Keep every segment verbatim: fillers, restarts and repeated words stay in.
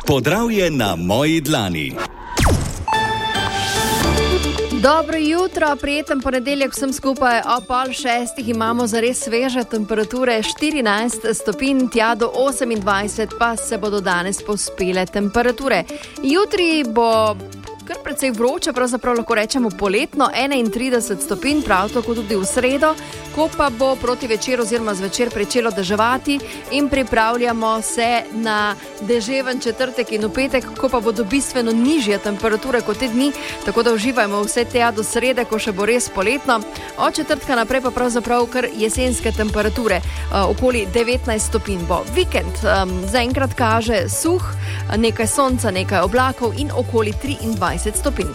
Podravje na moji dlani. Dobro jutro, prijeten ponedeljek vsem skupaj. O pol šestih imamo zares sveže temperature, štirinajst stopinj, tja do osemindvajset pa se bodo danes povzpele temperature. Jutri bo kar precej vroče, pravzaprav lahko rečemo poletno, enaintrideset stopinj, prav tako tudi v sredo, ko pa bo proti večeru oziroma zvečer pričelo deževati in pripravljamo se na deževen četrtek in v petek, ko pa bodo bistveno nižje temperature kot te dni, tako da uživajmo vse tja do srede, ko še bo res poletno. Od četrtka naprej pa pravzaprav kar jesenske temperature, uh, okoli devetnajst stopinj bo. Vikend um, zaenkrat kaže suh, nekaj sonca, nekaj oblakov in okoli triindvajset stopinj.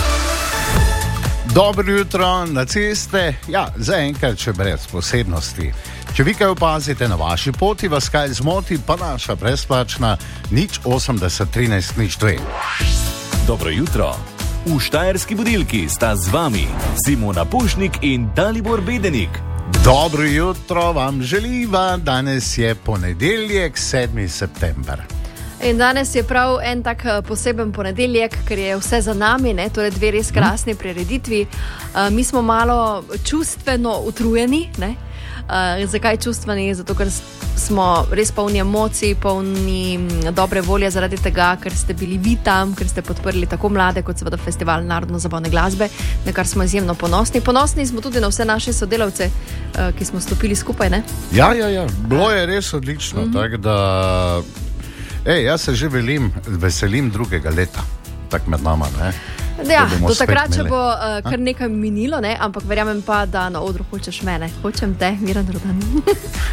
Dobro jutro na ceste, ja, zaenkrat še brez posebnosti. Če vi kaj opazite na vaši poti, vas kaj zmoti, pa naša brezplačna nič osemdeset trinajst nič dve. Dobro jutro. V Štajerski budilki sta z vami Simona Pušnik in Dalibor Bedenik. Dobro jutro vam želiva, danes je ponedeljek, sedmi september. In danes je prav en tak poseben ponedeljek, ker je vse za nami, ne? Torej dve res krasni prireditvi. Uh, mi smo malo čustveno utrujeni, ne? Uh, zakaj čustveni? Zato, ker smo res polni emocij, polni dobre volje zaradi tega, ker ste bili vi tam, ker ste podprli tako mlade kot seveda Festival narodno-zabavne glasbe, na kar smo izjemno ponosni. Ponosni smo tudi na vse naše sodelavce, uh, ki smo stopili skupaj, ne? Ja, ja, ja, bilo je res odlično, mm-hmm. tako da... Ej, jaz se že velim, veselim drugega leta, tak med nama, ne? Ja, do takrat, če bo uh, kar nekaj minilo, ne? Ampak verjamem pa, da na odru hočeš mene. Hočem te, Miran Rudan.